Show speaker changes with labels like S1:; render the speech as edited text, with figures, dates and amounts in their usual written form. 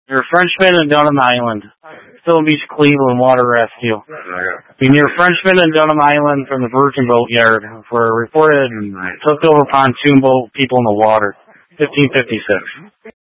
S1: Near Frenchman and Dunham Island. Stone Beach, Cleveland Water Rescue. Be near Frenchman and Dunham Island from the Virgin Boat Yard, where reported took over pontoon boat people in the water. 1556.